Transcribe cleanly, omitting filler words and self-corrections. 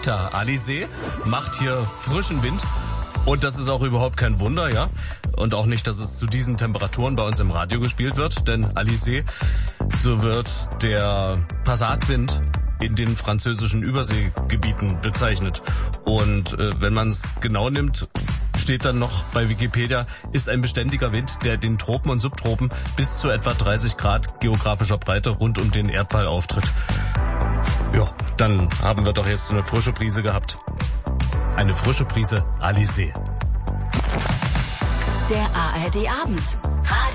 Delta. Alizé macht hier frischen Wind. Und das ist auch überhaupt kein Wunder, ja. Und auch nicht, dass es zu diesen Temperaturen bei uns im Radio gespielt wird. Denn Alizé, so wird der Passatwind in den französischen Überseegebieten bezeichnet. Und wenn man es genau nimmt, steht dann noch bei Wikipedia, ist ein beständiger Wind, der den Tropen und Subtropen bis zu etwa 30 Grad geografischer Breite rund um den Erdball auftritt. Ja, dann haben wir doch jetzt eine frische Brise gehabt. Eine frische Prise Alizé. Der ARD Abend.